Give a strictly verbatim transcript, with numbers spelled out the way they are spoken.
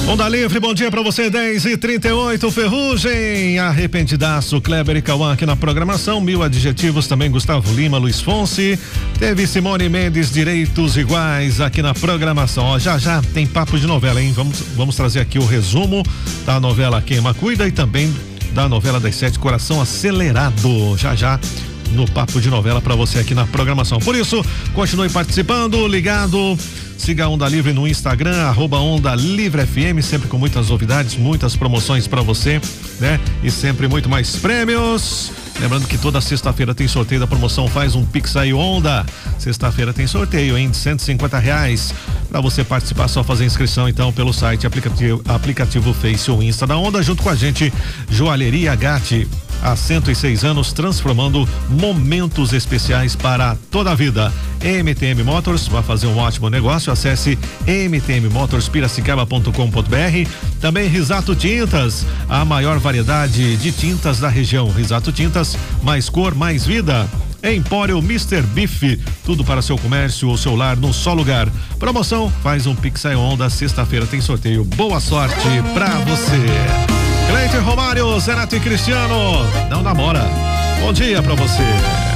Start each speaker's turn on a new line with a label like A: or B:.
A: Onda Livre, bom dia pra você, dez e trinta e oito, Ferrugem, arrependidaço, Kleber e Cauã aqui na programação, mil adjetivos também, Gustavo Lima, Luiz Fonsi, teve Simone Mendes, Direitos Iguais aqui na programação, ó, já já tem papo de novela, hein, vamos, vamos trazer aqui o resumo da novela Queima Cuida e também da novela das sete, Coração Acelerado, já já no papo de novela pra você aqui na programação, por isso, continue participando, ligado. Siga a Onda Livre no Instagram, arroba Onda Livre F M, sempre com muitas novidades, muitas promoções para você, né? E sempre muito mais prêmios. Lembrando que toda sexta-feira tem sorteio da promoção Faz um Pix aí Onda. Sexta-feira tem sorteio, hein? De cento e cinquenta reais. Para você participar, só fazer inscrição então pelo site, aplicativo, aplicativo Face ou Insta da Onda, junto com a gente, Joalheria Gatti. Há cento e seis anos, transformando momentos especiais para toda a vida. M T M Motors vai fazer um ótimo negócio. Acesse m t m motors piracicaba ponto com ponto b r. Também Risato Tintas, a maior variedade de tintas da região. Risato Tintas, mais cor, mais vida. Empório mister Beef, tudo para seu comércio ou seu lar num só lugar. Promoção Faz um Pix aí Onda, sexta-feira tem sorteio. Boa sorte pra você. Cleiton Romário, Zenato e Cristiano, não namora. Bom dia pra você.